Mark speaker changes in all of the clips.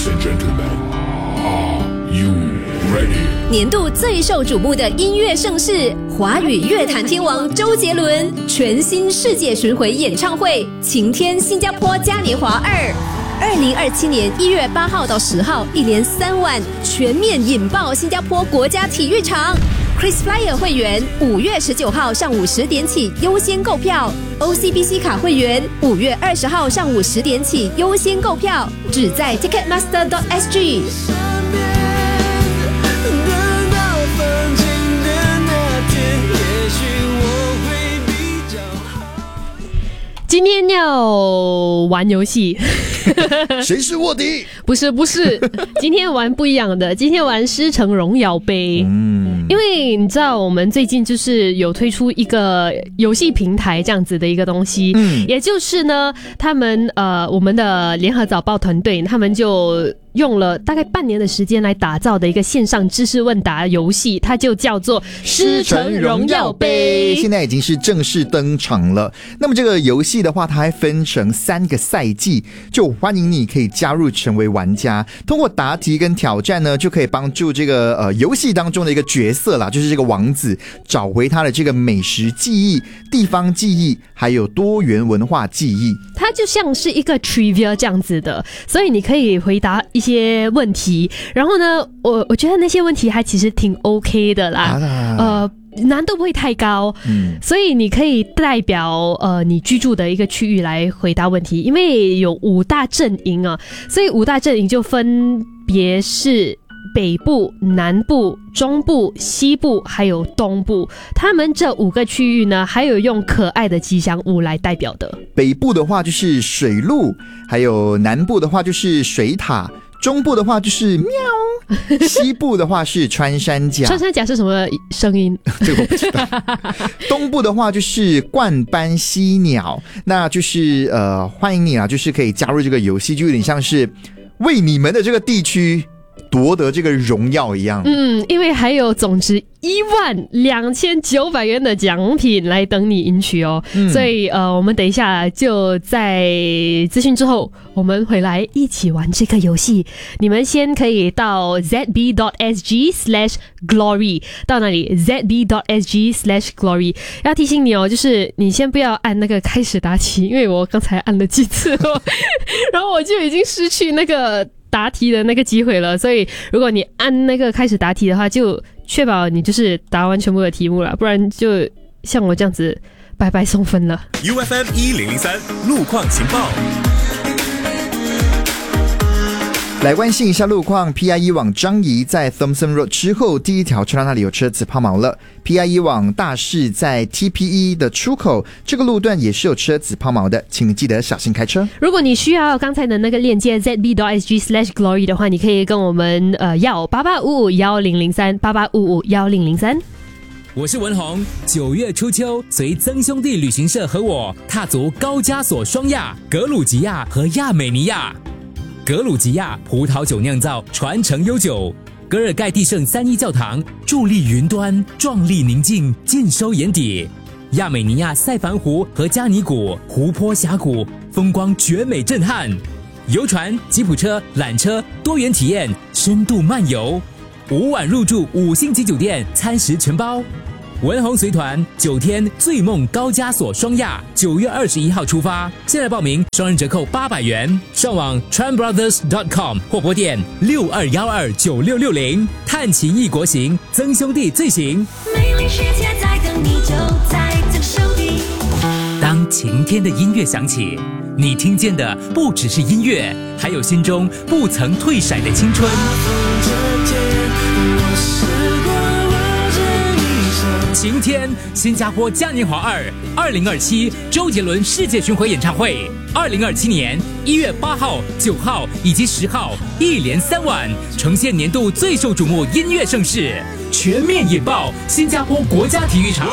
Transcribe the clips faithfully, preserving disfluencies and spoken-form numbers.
Speaker 1: Ladies and gentlemen, are you ready?
Speaker 2: 年度最受瞩目的音乐盛事，华语乐坛天王周杰伦全新世界巡回演唱会，晴天新加坡嘉年华二。二零二七年一月八号到十号，一连三晚全面引爆新加坡国家体育场。KrisFlyer 会员五月十九号上午十点起优先购票 ，O C B C 卡会员五月二十号上午十点起优先购票，只在 Ticketmaster dot S G。
Speaker 3: 今天要玩游戏。
Speaker 4: 谁是卧底？
Speaker 3: 不是不是，今天玩不一样的，今天玩狮城荣耀杯。嗯，因为你知道我们最近就是有推出一个游戏平台这样子的一个东西，嗯，也就是呢，他们呃我们的联合早报团队，他们就用了大概半年的时间来打造的一个线上知识问答游戏，它就叫做狮城荣耀杯，
Speaker 4: 现在已经是正式登场了。那么这个游戏的话，它还分成三个赛季，就欢迎你可以加入成为玩家，通过答题跟挑战呢，就可以帮助这个呃游戏当中的一个角色啦，就是这个王子找回他的这个美食记忆、地方记忆，还有多元文化记忆。
Speaker 3: 它就像是一个 trivia 这样子的，所以你可以回答一些问题，然后呢，我我觉得那些问题还其实挺 OK 的啦，啊、呃。难度不会太高，嗯，所以你可以代表呃你居住的一个区域来回答问题，因为有五大阵营啊，所以五大阵营就分别是北部、南部、中部、西部还有东部，他们这五个区域呢，还有用可爱的吉祥物来代表的。
Speaker 4: 北部的话就是水路，还有南部的话就是水塔，中部的话就是喵，西部的话是穿山甲。
Speaker 3: 穿山甲是什么声音？
Speaker 4: 这个我不知道。东部的话就是冠斑犀鸟，那就是呃欢迎你啊，就是可以加入这个游戏，就有点像是为你们的这个地区夺得这个荣耀一样。
Speaker 3: 嗯，因为还有总值一万两千九百元的奖品来等你赢取哦。嗯、所以呃，我们等一下就在资讯之后，我们回来一起玩这个游戏。你们先可以到 z b dot s g slash glory 到那里 z b dot s g slash glory。要提醒你哦，就是你先不要按那个开始答题，因为我刚才按了几次哦，然后我就已经失去那个答题的那个机会了，所以如果你按那个开始答题的话，就确保你就是答完全部的题目了，不然就像我这样子白白送分了。
Speaker 5: U F M 一零零三路况情报，
Speaker 4: 来关心一下路况。 P I E 往樟宜在 Thomson Road 之后，第一条车道那里有车子抛锚了。 P I E 往大市在 T P E 的出口，这个路段也是有车子抛锚的，请你记得小心开车。
Speaker 3: 如果你需要刚才的那个链接 z b dot s g slash glory 的话，你可以跟我们呃要八八五五一零零三 八八五五一零零三。
Speaker 6: 我是文宏，九月初秋，随曾兄弟旅行社和我踏足高加索双亚格鲁吉亚和亚美尼亚。格鲁吉亚葡萄酒酿造传承悠久，格尔盖蒂圣三一教堂伫立云端，壮丽宁静，尽收眼底。亚美尼亚塞凡湖和加尼谷湖泊峡谷风光绝美震撼，游船、吉普车、缆车多元体验，深度漫游，五晚入住五星级酒店，餐食全包。文宏随团九天醉梦高加索双亚，九月二十一号出发，现在报名双人折扣八百元，上网 tran brothers dot com 或拨电六二一二九六六零，探奇异国行，曾兄弟最行。
Speaker 7: 美丽世界在等你，就在曾兄弟。
Speaker 6: 当晴天的音乐响起，你听见的不只是音乐，还有心中不曾退闪的青春。晴天新加坡嘉年华二二零二七周杰伦世界巡回演唱会，二零二七年一月八号、九号以及十号，一连三晚，呈现年度最受瞩目音乐盛事，全面引爆新加坡国家体育场。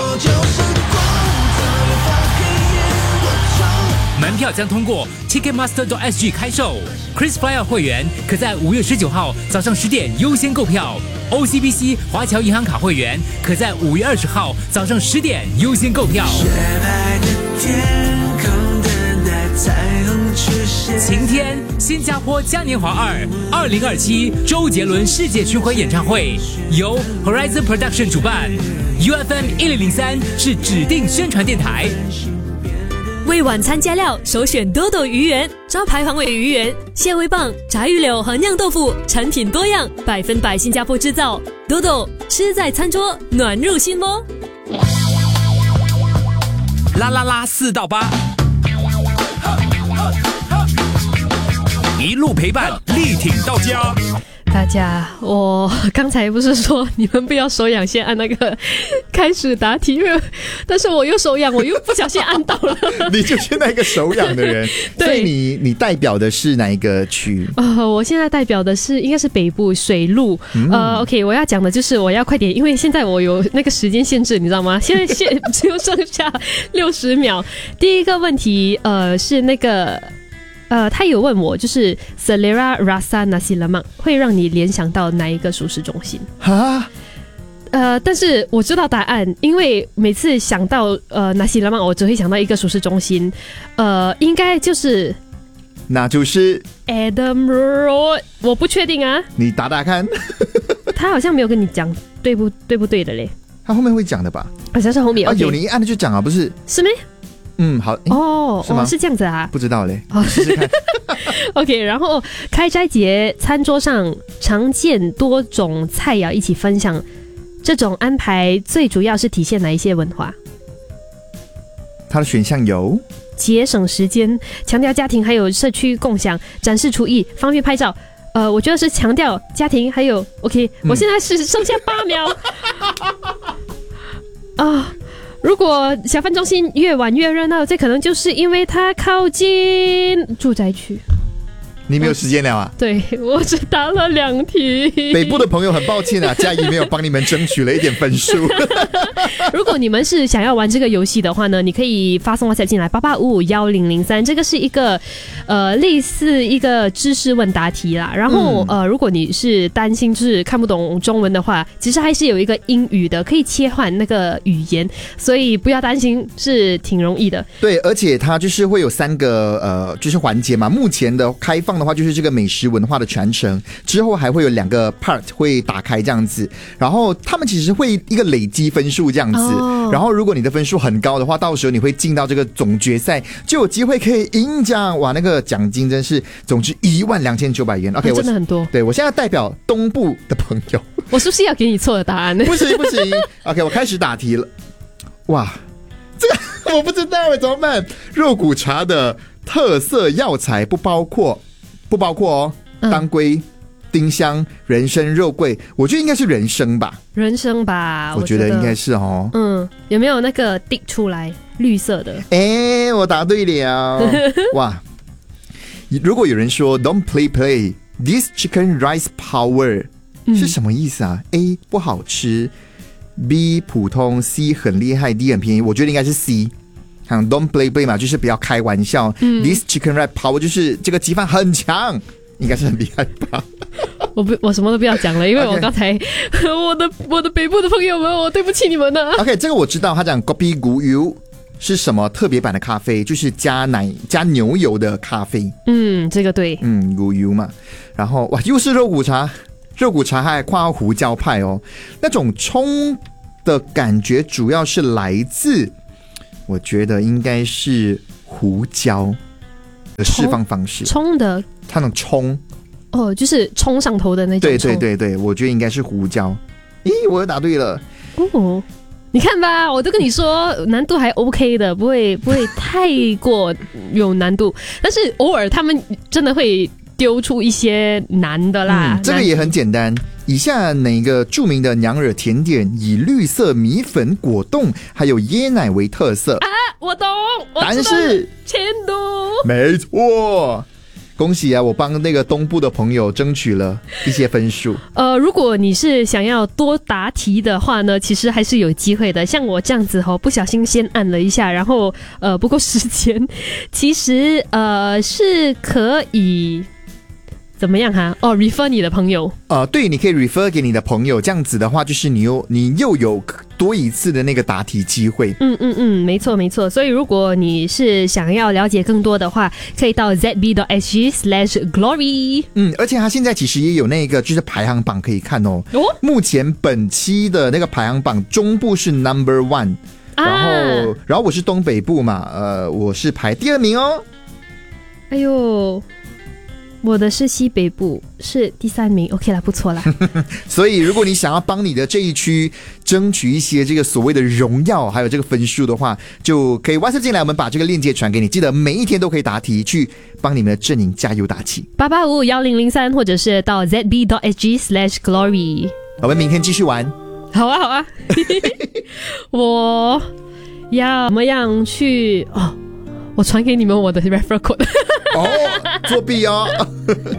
Speaker 6: 门票将通过 Ticketmaster dot S G 开售 ，KrisFlyer 会员可在五月十九号早上十点优先购票。O C B C 华侨银行卡会员可在五月二十号早上十点优先购票。
Speaker 8: 彩虹出现。
Speaker 6: 晴天，新加坡嘉年华二二零二七周杰伦世界巡回演唱会由 Horizon Production 主办 ，U F M 一零零三是指定宣传电台。
Speaker 9: 为晚餐加料，首选多多鱼圆，招牌黄尾鱼圆、蟹味棒、炸鱼柳和酿豆腐，产品多样，百分百新加坡制造。多多吃在餐桌，暖入心窝。
Speaker 6: 啦啦啦四到八，一路陪伴，力挺到家。
Speaker 3: 大家，我刚才不是说你们不要手痒先按那个开始答题，因为但是我又手痒，我又不小心按到了。
Speaker 4: 你就是那个手痒的人，
Speaker 3: 对，
Speaker 4: 所以你你代表的是哪一个区？
Speaker 3: 呃，我现在代表的是应该是北部水路。嗯、呃 ，OK， 我要讲的就是我要快点，因为现在我有那个时间限制，你知道吗？现在现只有剩下六十秒。第一个问题，呃，是那个。呃，他有问我，就是 Selera Rasa Nasi Lemak 会让你联想到哪一个熟食中心？
Speaker 4: 哈，
Speaker 3: 呃，但是我知道答案，因为每次想到呃 Nasi Lemak， 我只会想到一个熟食中心，呃，应该就是，
Speaker 4: 那就是
Speaker 3: Adam Road， 我不确定啊，
Speaker 4: 你打打看。
Speaker 3: 他好像没有跟你讲对不对不对的嘞，
Speaker 4: 他后面会讲的吧？
Speaker 3: 好像是后面
Speaker 4: 啊，
Speaker 3: okay
Speaker 4: 有你一按就讲啊，不是？
Speaker 3: 是咩？
Speaker 4: 嗯，好
Speaker 3: 哦，
Speaker 4: 是吗？
Speaker 3: 哦，是这样子啊，
Speaker 4: 不知道嘞，好试试看。
Speaker 3: OK， 然后开斋节餐桌上常见多种菜肴一起分享，这种安排最主要是体现哪一些文化？
Speaker 4: 它的选项有
Speaker 3: 节省时间、强调家庭还有社区共享、展示厨艺、方便拍照。呃，我觉得是强调家庭还有 OK，、嗯、我现在是剩下八秒啊。如果小贩中心越晚越热闹，这可能就是因为它靠近住宅区。
Speaker 4: 你没有时间了啊？
Speaker 3: 对，我只答了两题。
Speaker 4: 北部的朋友很抱歉啊，嘉怡没有帮你们争取了一点分数。
Speaker 3: 如果你们是想要玩这个游戏的话呢，你可以发送 WhatsApp 进来八八五五一零零三，这个是一个呃类似一个知识问答题啦。然后、嗯、呃，如果你是担心就是看不懂中文的话，其实还是有一个英语的，可以切换那个语言，所以不要担心，是挺容易的。
Speaker 4: 对，而且它就是会有三个呃就是环节嘛。目前的开放的话就是这个美食文化的传承，之后还会有两个 part 会打开这样子，然后他们其实会一个累积分数这样子、哦、然后如果你的分数很高的话，到时候你会进到这个总决赛，就有机会可以赢奖。哇，那个奖金真是总值一万两千九百元 OK、哦、
Speaker 3: 真的很多。
Speaker 4: 对，我现在代表东部的朋友，
Speaker 3: 我是不是要给你错的答案呢？
Speaker 4: 不行不行OK， 我开始打题了。哇，这个我不知道怎么办。肉骨茶的特色药材不包括不包括哦，当归、嗯、丁香、人参、肉桂，我觉得应该是人参吧。
Speaker 3: 人参吧，
Speaker 4: 我觉得应该是哦。
Speaker 3: 嗯，有没有那个滴出来绿色的？
Speaker 4: 哎，我答对了。哇，如果有人说 "Don't play play this chicken rice power"、嗯、是什么意思啊 ？A 不好吃 ，B 普通 ，C 很厉害 ，D 很便宜。我觉得应该是 C。Don't play play 嘛，就是不要开玩笑。嗯、This chicken rice power 就是这个鸡饭很强，应该是很厉害吧？
Speaker 3: 我不，我什么都不要讲了，因为我刚才、okay. 我的我的北部的朋友们，我对不起你们呢。
Speaker 4: OK， 这个我知道，他讲 Kopi Guyu 是什么特别版的咖啡，就是加奶加牛油的咖啡。
Speaker 3: 嗯，这个对。
Speaker 4: 嗯 ，Guyu 嘛，然后哇，又是肉骨茶，肉骨茶还跨胡椒派哦，那种冲的感觉主要是来自。我觉得应该是胡椒的释放方式，
Speaker 3: 冲的，
Speaker 4: 它能冲
Speaker 3: 哦，就是冲上头的那种。
Speaker 4: 对对对对，我觉得应该是胡椒。咦，我又答对了
Speaker 3: 哦！你看吧，我都跟你说难度还 OK 的，不会不会太过有难度，但是偶尔他们真的会丢出一些难的啦。
Speaker 4: 嗯、这个也很简单。以下哪个著名的娘惹甜点以绿色米粉果冻还有椰奶为特色
Speaker 3: 啊？我懂，
Speaker 4: 答案是
Speaker 3: 千都。
Speaker 4: 没错，恭喜啊！我帮那个东部的朋友争取了一些分数。
Speaker 3: 呃，如果你是想要多答题的话呢，其实还是有机会的。像我这样子哦，不小心先按了一下，然后呃不够时间，其实呃是可以。怎么样哈？哦 ，refer 你的朋友。
Speaker 4: 呃，对，你可以 refer 给你的朋友，这样子的话，就是你又你又有多一次的那个答题机会。
Speaker 3: 嗯嗯嗯，没错没错。所以如果你是想要了解更多的话，可以到 z b dot s g slash glory。
Speaker 4: 嗯，而且它现在其实也有那个就是排行榜可以看哦。
Speaker 3: 哦，
Speaker 4: 目前本期的那个排行榜，中部是 number one，、啊、然后然后我是东北部嘛，呃，我是排第二名哦。
Speaker 3: 哎呦。我的是西北部，是第三名 ，OK 啦，不错啦。
Speaker 4: 所以，如果你想要帮你的这一区争取一些这个所谓的荣耀，还有这个分数的话，就可以 WhatsApp 进来，我们把这个链接传给你。记得每一天都可以答题，去帮你们的阵营加油打气。
Speaker 3: 八八五幺零零三，或者是到 z b dot s g slash glory。
Speaker 4: 我们明天继续玩。
Speaker 3: 好啊，好啊。我要怎么样去？哦，我传给你们我的 referral code。
Speaker 4: 哦，作弊哦。